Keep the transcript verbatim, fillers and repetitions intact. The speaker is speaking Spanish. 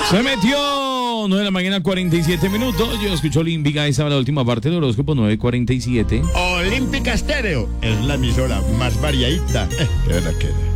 Se metió nueve de la mañana, cuarenta y siete minutos. Yo escucho Olímpica, esa es la última parte del horóscopo, nueve cuarenta y siete. Olímpica Estéreo es la emisora más variadita. Eh, qué verdad que